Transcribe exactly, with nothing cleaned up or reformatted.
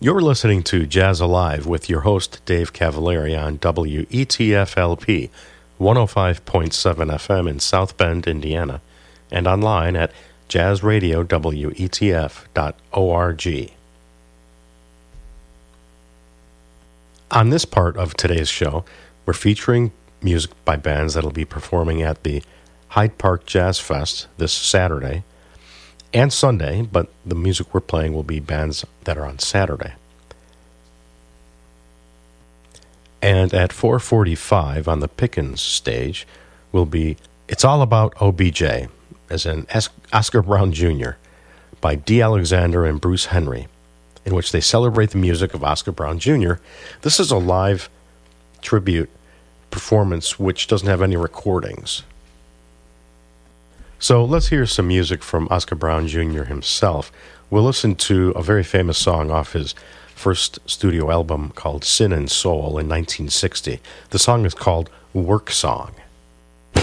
You're listening to Jazz Alive with your host, Dave Cavalieri, on W E T F L P, one oh five point seven F M in South Bend, Indiana, and online at jazz radio w e t f dot org. On this part of today's show, we're featuring music by bands that will be performing at the Hyde Park Jazz Fest this Saturday and Sunday, but the music we're playing will be bands that are on Saturday. And at four forty-five on the Pickens stage will be It's All About O B J, as in Oscar Brown Junior by Dee Alexander and Bruce Henry, in which they celebrate the music of Oscar Brown Junior This is a live tribute performance which doesn't have any recordings. So let's hear some music from Oscar Brown Junior himself. We'll listen to a very famous song off his first studio album called Sin and Soul in nineteen sixty. The song is called Work Song.